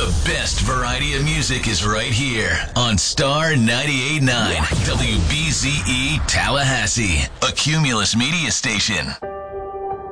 The best variety of music is right here on Star 98.9 WBZE Tallahassee, a Cumulus media station.